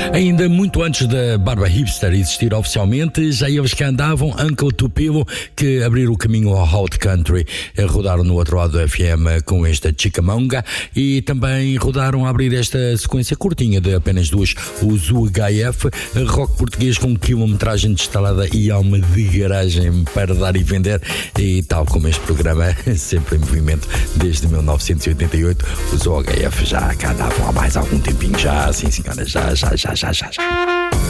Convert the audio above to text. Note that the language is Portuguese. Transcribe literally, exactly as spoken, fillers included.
Ainda muito antes da Barba Hipster existir oficialmente, já eles que andavam, Uncle Tupelo, que abriram o caminho ao Hot Country, rodaram no outro lado do F M com esta Chickamauga e também rodaram a abrir esta sequência curtinha de apenas duas, os U H F, rock português com quilometragem instalada e alma de garagem para dar e vender, e tal como este programa, sempre em movimento desde mil novecentos e oitenta e oito, os U H F já cá andavam há mais algum tempinho já, sim senhora, já, já, já, já, já, já.